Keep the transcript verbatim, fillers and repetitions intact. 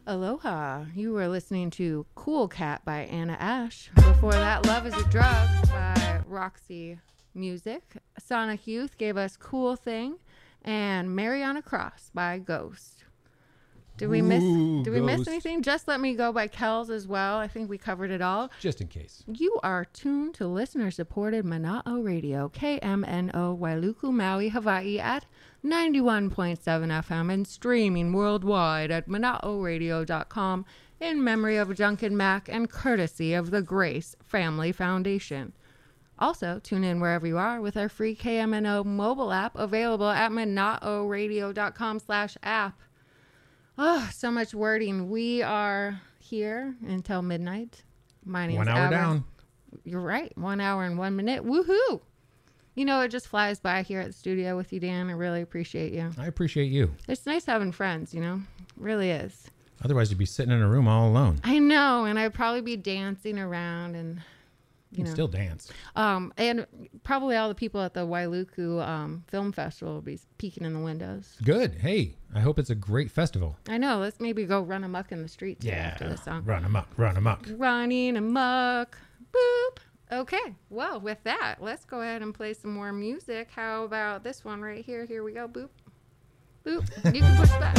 Aloha. You were listening to Cool Cat by Anna Ash. Before that, Love is a Drug by Roxy Music. Sonic Youth gave us Cool Thing, and Mariana Cross by Ghost. Did we miss Ooh, did we miss Ghost. anything? Just Let Me Go by Kells as well. I think we covered it all. Just in case. You are tuned to listener-supported Mana'o Radio, K M N O, Wailuku, Maui, Hawaii at ninety-one point seven F M and streaming worldwide at mana'o radio dot com in memory of Junkin Mac and courtesy of the Grace Family Foundation. Also, tune in wherever you are with our free K M N O mobile app available at mana'o radio dot com slash app. Oh, so much wording. We are here until midnight. My name's One hour Albert. down. You're right. One hour and one minute. Woohoo! You know, it just flies by here at the studio with you, Dan. I really appreciate you. I appreciate you. It's nice having friends, you know? It really is. Otherwise, you'd be sitting in a room all alone. I know, and I'd probably be dancing around and, You you can know. still dance. Um, and probably all the people at the Wailuku um, Film Festival will be peeking in the windows. Good. Hey, I hope it's a great festival. I know. Let's maybe go run amok in the streets after this song. Run amok, run amok. Running amok. Boop. Okay. Well, with that, let's go ahead and play some more music. How about this one right here? Here we go. Boop. Boop. You can push back.